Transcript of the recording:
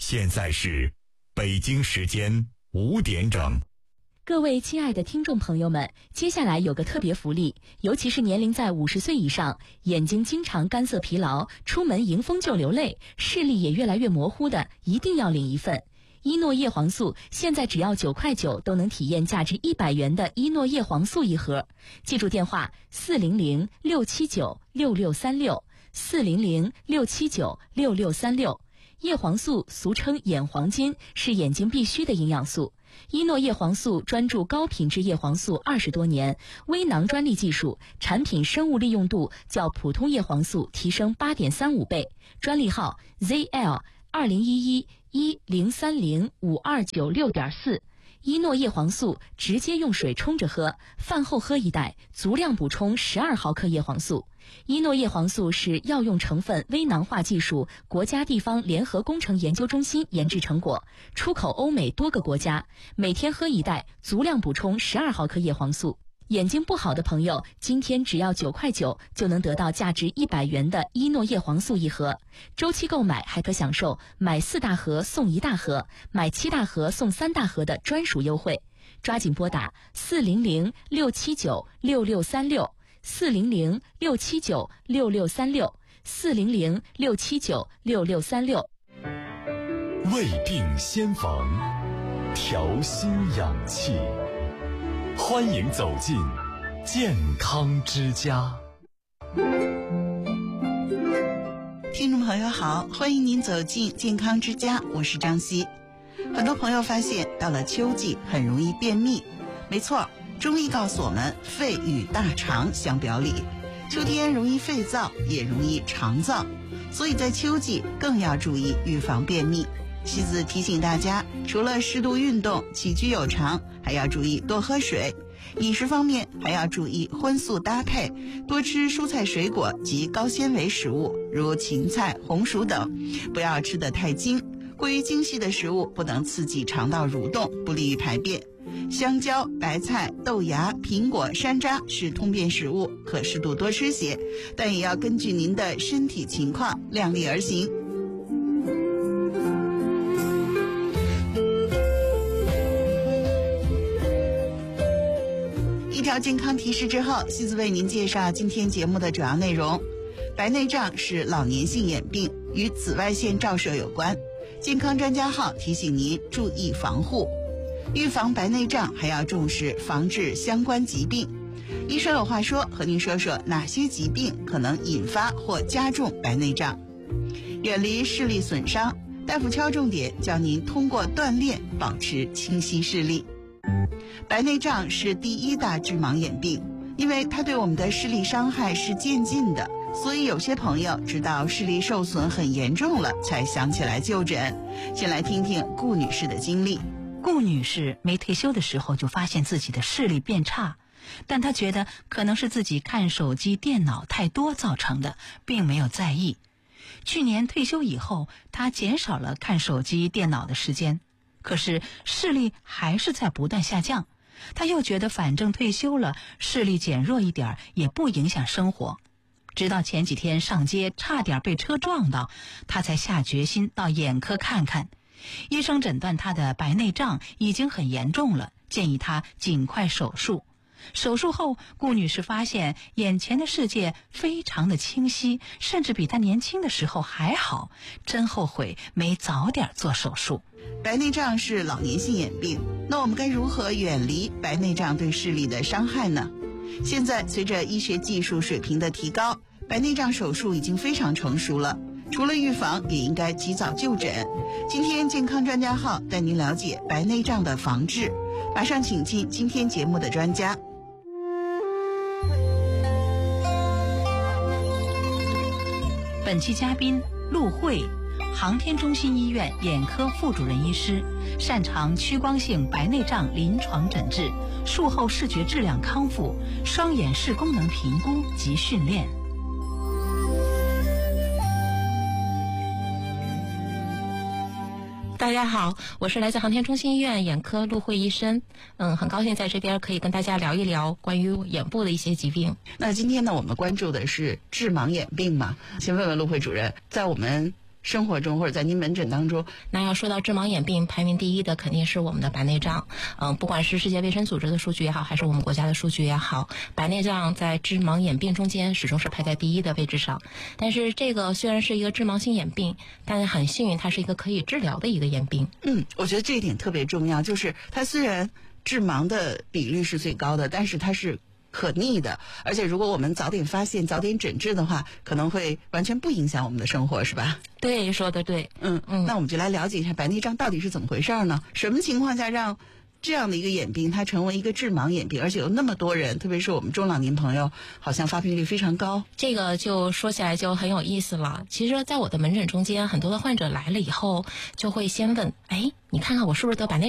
现在是北京时间5点整。 各位亲爱的听众朋友们，接下来有个特别福利，尤其是年龄在50岁以上，眼睛经常干涩疲劳，出门迎风就流泪，视力也越来越模糊的，一定要领一份。伊诺叶黄素现在只要9.9块都能体验价值100元的伊诺叶黄素一盒。记住电话400-679-6636，400-679-6636。叶黄素俗称眼黄金，是眼睛必需的营养素。伊诺叶黄素专注高品质叶黄素20多年，微囊专利技术，产品生物利用度较普通叶黄素提升8.35倍，专利号 ZL2011-1030-5296.4。伊诺叶黄素直接用水冲着喝，饭后喝一袋，足量补充12毫克叶黄素。伊诺叶黄素是药用成分微囊化技术国家地方联合工程研究中心研制成果，出口欧美多个国家，每天喝一袋，足量补充12毫克叶黄素。眼睛不好的朋友，今天只要9.9块就能得到价值100元的伊诺叶黄素一盒。周期购买还可享受买4大盒送1大盒，买7大盒送3大盒的专属优惠。抓紧拨打400-679-6636，400-679-6636，400-679-6636。 胃病先防，调心养气。欢迎走进健康之家。 听众朋友好，欢迎您走进健康之家，我是张希。很多朋友发现到了秋季很容易便秘，没错，中医告诉我们肺与大肠相表里，秋天容易肺燥，也容易肠燥，所以在秋季更要注意预防便秘。西子提醒大家，除了适度运动、起居有常，还要注意多喝水。饮食方面还要注意荤素搭配，多吃蔬菜水果及高纤维食物，如芹菜、红薯等，不要吃得太精。过于精细的食物不能刺激肠道蠕动，不利于排便。香蕉、白菜、豆芽、苹果、山楂是通便食物，可适度多吃些，但也要根据您的身体情况量力而行。一条健康提示之后，西子为您介绍今天节目的主要内容。白内障是老年性眼病，与紫外线照射有关。健康专家号提醒您注意防护。预防白内障还要重视防治相关疾病。医生有话说，和您说说哪些疾病可能引发或加重白内障。远离视力损伤，大夫敲重点教您通过锻炼保持清晰视力。白内障是第1大致盲眼病，因为它对我们的视力伤害是渐进的，所以有些朋友直到视力受损很严重了才想起来就诊。先来听听顾女士的经历。 顾女士没退休的时候就发现自己的视力变差，但她觉得可能是自己看手机、电脑太多造成的，并没有在意。去年退休以后，她减少了看手机、电脑的时间，可是视力还是在不断下降。她又觉得反正退休了，视力减弱一点也不影响生活。直到前几天上街差点被车撞到，她才下决心到眼科看看。医生诊断她的白内障已经很严重了，建议她尽快手术。手术后，顾女士发现眼前的世界非常的清晰，甚至比她年轻的时候还好，真后悔没早点做手术。 白内障是老年性眼病，那我们该如何远离白内障对视力的伤害呢？现在随着医学技术水平的提高，白内障手术已经非常成熟了，除了预防，也应该及早就诊。今天健康专家号带您了解白内障的防治，马上请进今天节目的专家。 本期嘉宾陆慧，航天中心医院眼科副主任医师，擅长屈光性白内障临床诊治、术后视觉质量康复、双眼视功能评估及训练。 大家好，我是来自航天中心医院眼科陆慧医生。很高兴在这边可以跟大家聊一聊关于眼部的一些疾病。 那今天呢，我们关注的是致盲眼病嘛。先问问陆慧主任，在我们生活中或者在您门诊当中？ 那要说到致盲眼病，排名第一的肯定是我们的白内障。不管是世界卫生组织的数据也好，还是我们国家的数据也好，白内障在致盲眼病中间始终是排在第一的位置上。但是这个虽然是一个致盲性眼病，但是很幸运它是一个可以治疗的一个眼病。 我觉得这一点特别重要，就是它虽然致盲的比率是最高的，但是它是可逆的，而且如果我们早点发现、早点诊治的话，可能会完全不影响我们的生活，是吧？ 对，说的对。 那我们就来了解一下白内障到底是怎么回事呢？什么情况下让这样的一个眼病它成为一个致盲眼病，而且有那么多人，特别是我们中老年朋友，好像发病率非常高。 这个就说起来就很有意思了。其实在我的门诊中间，很多的患者来了以后就会先问，你看看我是不是得白内